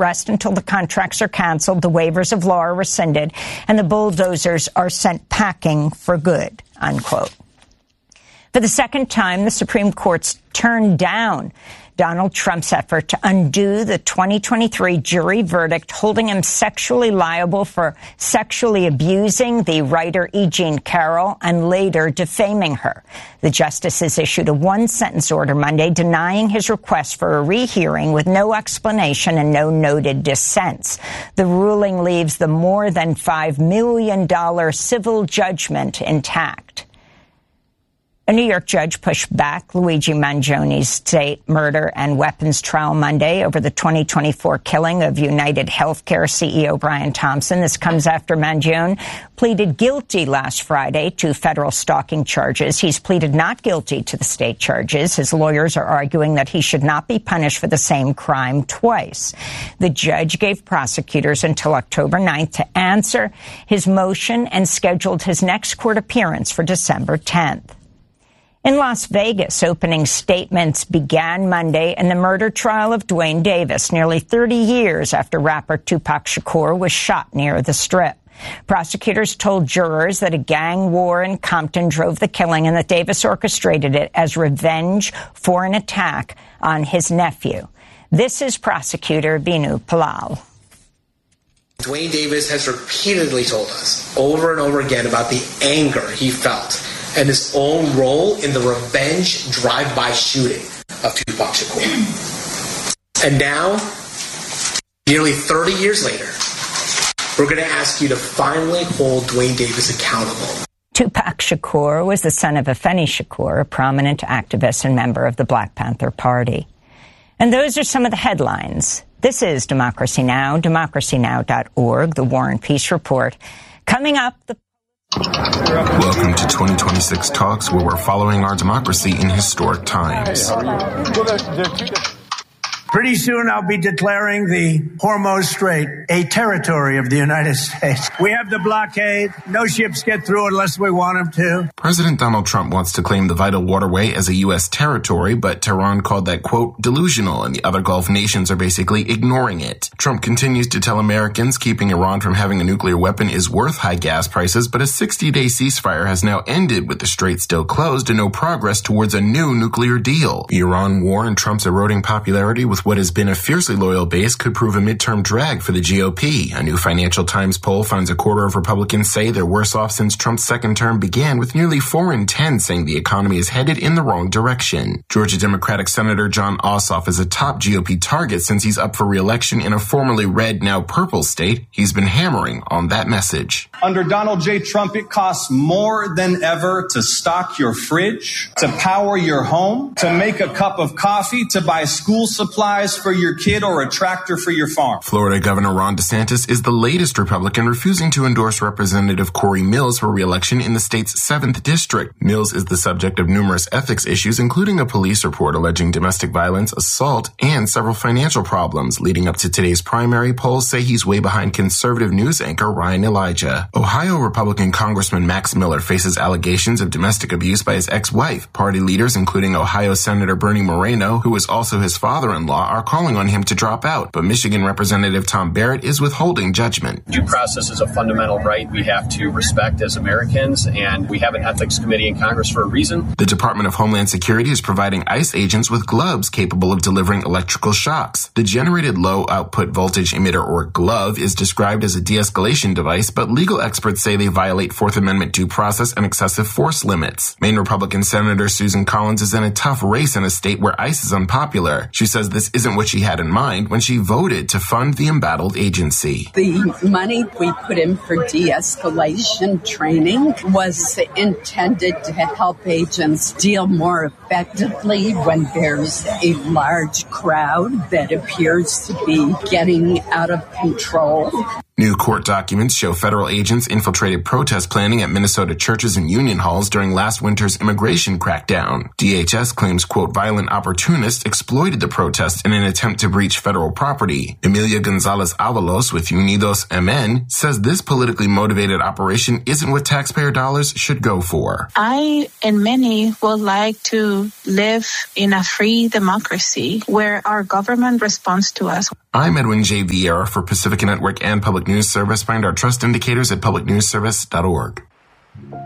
rest until the contracts are canceled, the waivers of law are rescinded, and the bulldozers are sent packing for good, unquote. For the second time, the Supreme Court's turned down Donald Trump's effort to undo the 2023 jury verdict holding him sexually liable for sexually abusing the writer E. Jean Carroll and later defaming her. The justices issued a one-sentence order Monday denying his request for a rehearing with no explanation and no noted dissents. The ruling leaves the more than $5 million civil judgment intact. A New York judge pushed back Luigi Mangioni's state murder and weapons trial Monday over the 2024 killing of United Healthcare CEO Brian Thompson. This comes after Mangione pleaded guilty last Friday to federal stalking charges. He's pleaded not guilty to the state charges. His lawyers are arguing that he should not be punished for the same crime twice. The judge gave prosecutors until October 9th to answer his motion and scheduled his next court appearance for December 10th. In Las Vegas, opening statements began Monday in the murder trial of Duane Davis, nearly 30 years after rapper Tupac Shakur was shot near the Strip. Prosecutors told jurors that a gang war in Compton drove the killing and that Davis orchestrated it as revenge for an attack on his nephew. This is prosecutor Binu Palal. Duane Davis has repeatedly told us over and over again about the anger he felt and his own role in the revenge drive-by shooting of Tupac Shakur. And now, nearly 30 years later, we're going to ask you to finally hold Duane Davis accountable. Tupac Shakur was the son of Afeni Shakur, a prominent activist and member of the Black Panther Party. And those are some of the headlines. This is Democracy Now!, democracynow.org, the War and Peace Report. Coming up, Welcome to 2026 Talks, where we're following our democracy in historic times. Pretty soon I'll be declaring the Hormuz Strait a territory of the United States. We have the blockade. No ships get through unless we want them to. President Donald Trump wants to claim the vital waterway as a U.S. territory, but Tehran called that, quote, delusional, and the other Gulf nations are basically ignoring it. Trump continues to tell Americans keeping Iran from having a nuclear weapon is worth high gas prices, but a 60-day ceasefire has now ended with the strait still closed and no progress towards a new nuclear deal. The Iran war and Trump's eroding popularity with what has been a fiercely loyal base could prove a midterm drag for the GOP. A new Financial Times poll finds a quarter of Republicans say they're worse off since Trump's second term began, with nearly 4 in 10 saying the economy is headed in the wrong direction. Georgia Democratic Senator Jon Ossoff is a top GOP target since he's up for re-election in a formerly red, now purple state. He's been hammering on that message. Under Donald J. Trump, it costs more than ever to stock your fridge, to power your home, to make a cup of coffee, to buy school supplies for your kid or a tractor for your farm. Florida Governor Ron DeSantis is the latest Republican refusing to endorse Representative Corey Mills for re-election in the state's 7th district. Mills is the subject of numerous ethics issues, including a police report alleging domestic violence, assault, and several financial problems. Leading up to today's primary, polls say he's way behind conservative news anchor Ryan Elijah. Ohio Republican Congressman Max Miller faces allegations of domestic abuse by his ex-wife. Party leaders, including Ohio Senator Bernie Moreno, who is also his father-in-law, are calling on him to drop out, but Michigan Representative Tom Barrett is withholding judgment. Due process is a fundamental right we have to respect as Americans, and we have an ethics committee in Congress for a reason. The Department of Homeland Security is providing ICE agents with gloves capable of delivering electrical shocks. The Generated Low Output Voltage Emitter, or GLOVE, is described as a de-escalation device, but legal experts say they violate Fourth Amendment due process and excessive force limits. Maine Republican Senator Susan Collins is in a tough race in a state where ICE is unpopular. She says this isn't what she had in mind when she voted to fund the embattled agency. The money we put in for de-escalation training was intended to help agents deal more effectively when there's a large crowd that appears to be getting out of control. New court documents show federal agents infiltrated protest planning at Minnesota churches and union halls during last winter's immigration crackdown. DHS claims, quote, violent opportunists exploited the protests in an attempt to breach federal property. Emilia Gonzalez-Avalos with Unidos MN says this politically motivated operation isn't what taxpayer dollars should go for. I and many would like to live in a free democracy where our government responds to us. I'm Edwin J. Vieira for Pacifica Network and Public News Service. Find our trust indicators at publicnewsservice.org.